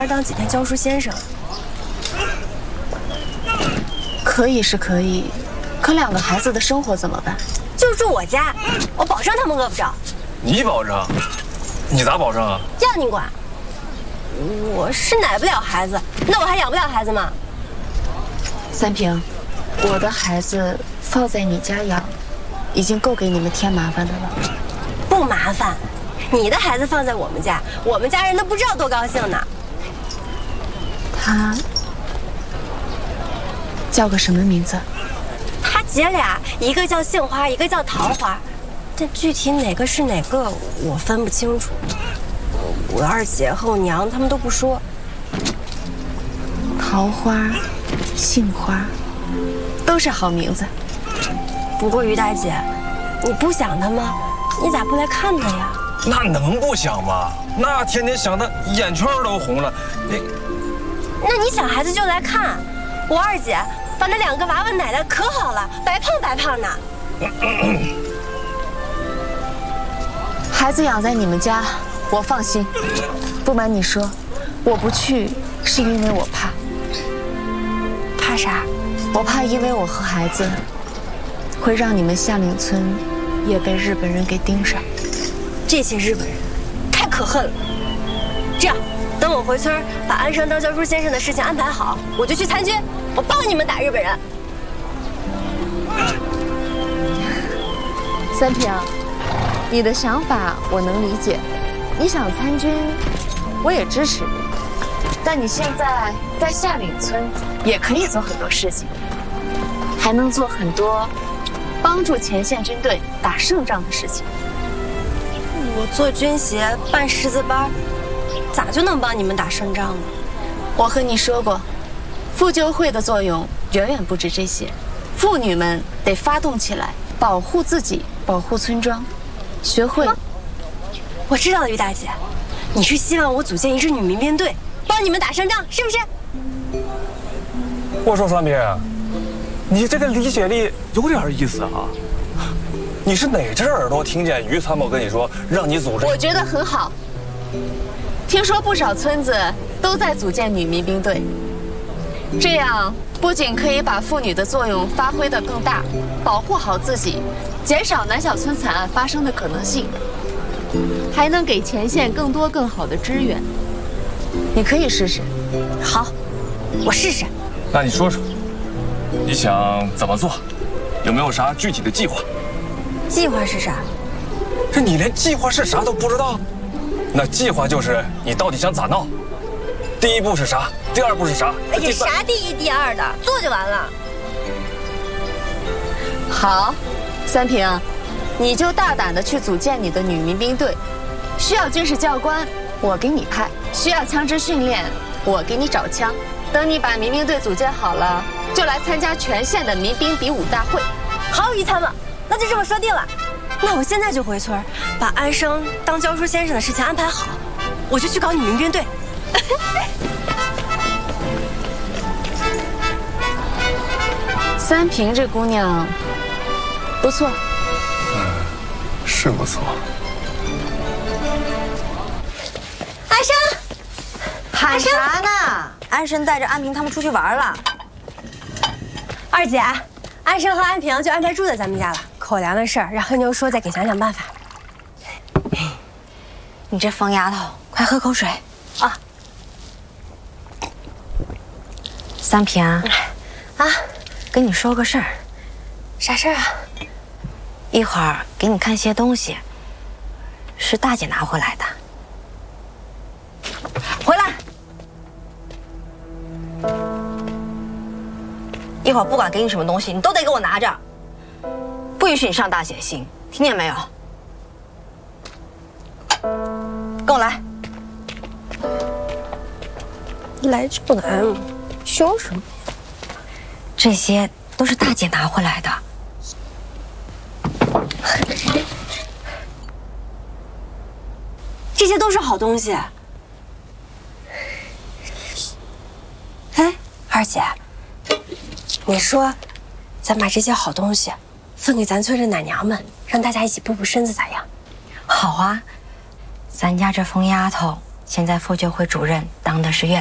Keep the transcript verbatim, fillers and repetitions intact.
当几天教书先生？ 可以是可以，可两个孩子的生活怎么办？ 就住我家，我保证他们饿不着。 你保证？你咋保证啊？ 要你管！我是奶不了孩子，那我还养不了孩子吗？ 三平，我的孩子放在你家养，已经够给你们添麻烦的了。 不麻烦，你的孩子放在我们家，我们家人都不知道多高兴呢。 他叫个什么名字？ 他姐俩，一个叫杏花，一个叫桃花，但具体哪个是哪个，我分不清楚。我二姐和我娘他们都不说。 桃花、杏花，都是好名字。 不过于大姐，你不想他吗？你咋不来看他呀？ 那能不想吗？那天天想的眼圈都红了。你， 那你想孩子就来看。我二姐把那两个娃娃奶奶可好了，白胖白胖的。 孩子养在你们家，我放心。不瞒你说，我不去是因为我怕。 怕啥？ 我怕因为我和孩子，会让你们下岭村也被日本人给盯上。 这些日本人太可恨了。这样，等我回村把安生当教书先生的事情安排好，我就去参军，我帮你们打日本人。 三平，你的想法我能理解，你想参军，我也支持你。但你现在在下岭村也可以做很多事情，还能做很多帮助前线军队打胜仗的事情。 我做军协办识字班，咋就能帮你们打胜仗呢？ 我和你说过，妇救会的作用远远不止这些，妇女们得发动起来，保护自己，保护村庄，学会。 我知道了，于大姐，你是希望我组建一支女民兵队，帮你们打胜仗，是不是？ 我说三平，你这个理解力有点意思啊。你是哪只耳朵听见于参谋跟你说让你组织？ 我觉得很好。听说不少村子都在组建女民兵队，这样不仅可以把妇女的作用发挥得更大，保护好自己，减少南小村惨案发生的可能性，还能给前线更多更好的支援。你可以试试。 好，我试试。 那你说说，你想怎么做？有没有啥具体的计划？ 计划是啥？ 这你连计划是啥都不知道？那计划就是你到底想咋闹？第一步是啥？第二步是啥？ 哎呀，啥第一第二的，做就完了。 好，三平，你就大胆的去组建你的女民兵队。需要军事教官，我给你派；需要枪支训练，我给你找枪。等你把民兵队组建好了，就来参加全县的民兵比武大会。 好，于参谋，那就这么说定了。那我现在就回村，把安生当教书先生的事情安排好，我就去搞女民兵队。 三平这姑娘不错， 嗯，是不错。 安生， 喊啥呢？安生带着安平他们出去玩了。 二姐，安生和安平就安排住在咱们家了。口粮的事儿，让黑牛说再给想想办法。 你这疯丫头，快喝口水啊！ 三平啊， 啊， 跟你说个事儿。 啥事儿啊？ 一会儿给你看些东西，是大姐拿回来的。回来！一会儿不管给你什么东西，你都得给我拿着。不允许你上大姐心，听见没有？跟我来。 来就来嘛，凶什么？ 这些都是大姐拿回来的。 这些都是好东西。哎，二姐，你说，咱把这些好东西分给咱村的奶娘们，让大家一起补补身子，咋样？ 好啊，咱家这疯丫头现在妇救会主任当的是院